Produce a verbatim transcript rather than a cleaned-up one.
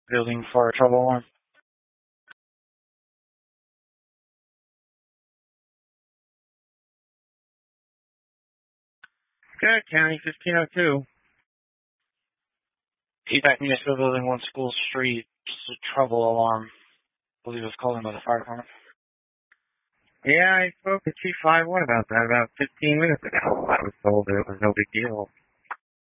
Building for a trouble alarm. Good, County fifteen oh two. Feedback Municipal Building, one School Street, just a trouble alarm. I believe it was called in by the fire department. Yeah, I spoke to Chief five one about that about fifteen minutes ago. I was told that it was no big deal.